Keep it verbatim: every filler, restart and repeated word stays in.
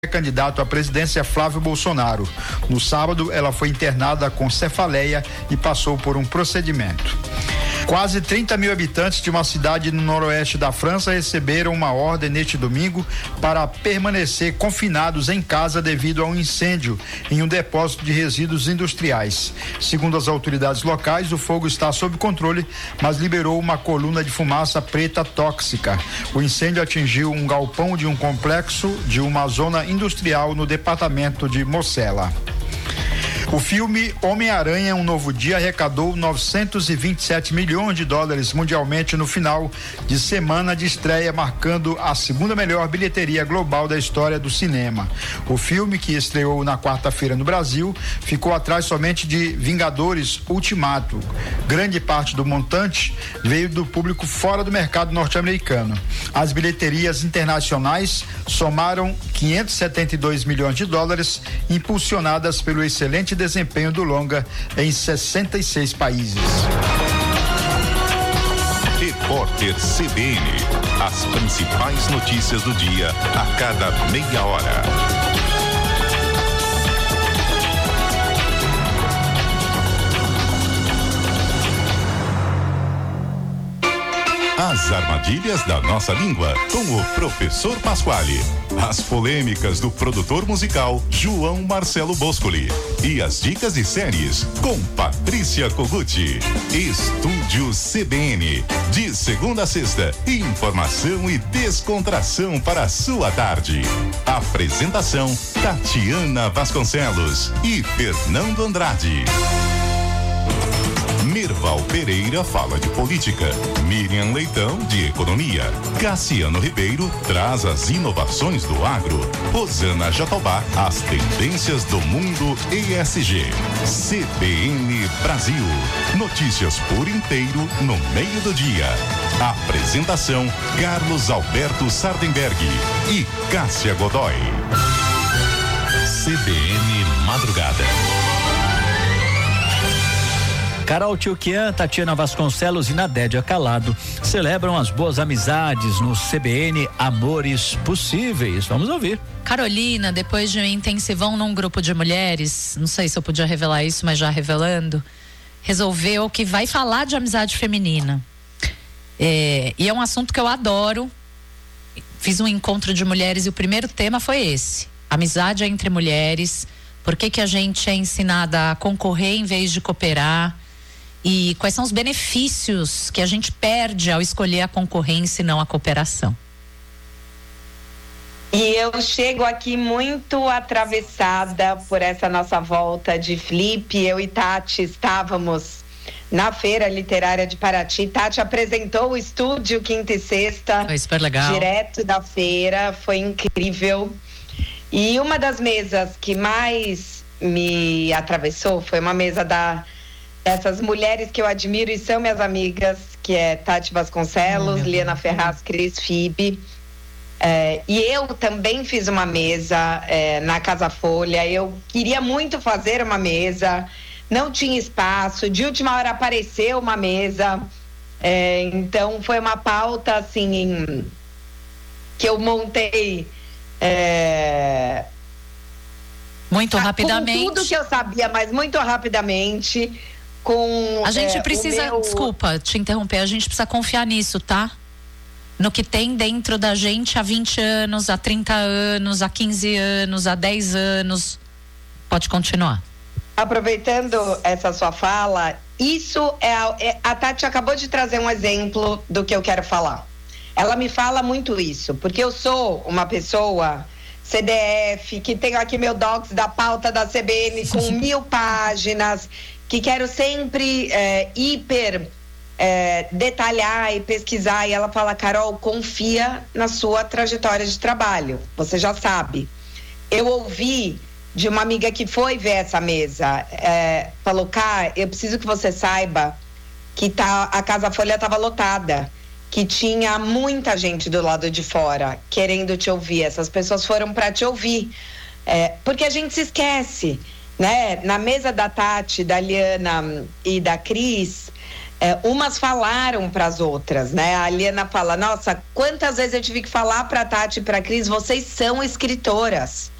candidato à presidência Flávio Bolsonaro. No sábado, ela foi internada com cefaleia e passou por um procedimento. Quase trinta mil habitantes de uma cidade no noroeste da França receberam uma ordem neste domingo para permanecer confinados em casa devido a um incêndio em um depósito de resíduos industriais. Segundo as autoridades locais, o fogo está sob controle, mas liberou uma coluna de fumaça preta tóxica. O incêndio atingiu um galpão de um complexo de uma zona industrial no departamento de Mosela. O filme Homem-Aranha, Um Novo Dia arrecadou novecentos e vinte e sete milhões de dólares mundialmente no final de semana de estreia, marcando a segunda melhor bilheteria global da história do cinema. O filme, que estreou na quarta-feira no Brasil, ficou atrás somente de Vingadores Ultimato. Grande parte do montante veio do público fora do mercado norte-americano. As bilheterias internacionais somaram quinhentos e setenta e dois milhões de dólares, impulsionadas pelo excelente desempenho do longa em sessenta e seis países. Repórter C B N. As principais notícias do dia a cada meia hora. As armadilhas da nossa língua, com o professor Pasquale. As polêmicas do produtor musical João Marcelo Boscoli. E as dicas de séries com Patrícia Koguchi. Estúdio C B N. De segunda a sexta, informação e descontração para a sua tarde. Apresentação Tatiana Vasconcelos e Fernando Andrade. Mirval Pereira fala de política, Miriam Leitão de economia, Cassiano Ribeiro traz as inovações do agro, Rosana Jatobá as tendências do mundo E S G. C B N Brasil, notícias por inteiro no meio do dia. Apresentação Carlos Alberto Sardenberg e Cássia Godoy. C B N Madrugada. Carol Tchoukian, Tatiana Vasconcelos e Nadédia Calado celebram as boas amizades no C B N Amores Possíveis. Vamos ouvir. Carolina, depois de um intensivão num grupo de mulheres, não sei se eu podia revelar isso, mas já revelando, resolveu que vai falar de amizade feminina. É, e é um assunto que eu adoro. Fiz um encontro de mulheres e o primeiro tema foi esse: amizade entre mulheres. Por que que a gente é ensinada a concorrer em vez de cooperar? E quais são os benefícios que a gente perde ao escolher a concorrência e não a cooperação? E eu chego aqui muito atravessada por essa nossa volta de Flip. Eu e Tati estávamos na Feira Literária de Paraty. Tati apresentou o estúdio quinta e sexta. Foi super legal. Direto da feira, foi incrível. E uma das mesas que mais me atravessou foi uma mesa da essas mulheres que eu admiro e são minhas amigas, que é Tati Vasconcelos, oh, Liana Ferraz, Cris, Fibe. É, e eu também fiz uma mesa é, na Casa Folha. Eu queria muito fazer uma mesa, não tinha espaço. De última hora apareceu uma mesa. É, então foi uma pauta assim em, que eu montei. É, muito rapidamente. Com tudo que eu sabia, mas muito rapidamente. Com, a gente é, precisa, meu... desculpa te interromper, a gente precisa confiar nisso, tá? No que tem dentro da gente há vinte anos, há trinta anos, há quinze anos, há dez anos. Pode continuar. Aproveitando essa sua fala, isso é a, é a Tati acabou de trazer um exemplo do que eu quero falar. Ela me fala muito isso, porque eu sou uma pessoa C D F, que tenho aqui meu docs da pauta da C B N com mil páginas, que quero sempre é, hiper é, detalhar e pesquisar. E ela fala: Carol, confia na sua trajetória de trabalho, você já sabe. Eu ouvi de uma amiga que foi ver essa mesa, é, falou: Cá, eu preciso que você saiba que tá, a Casa Folha estava lotada, que tinha muita gente do lado de fora querendo te ouvir. Essas pessoas foram para te ouvir, é, porque a gente se esquece, né? Na mesa da Tati, da Liana e da Cris, é, umas falaram para as outras, né? A Aliana fala, nossa, quantas vezes eu tive que falar para a Tati e para a Cris, vocês são escritoras.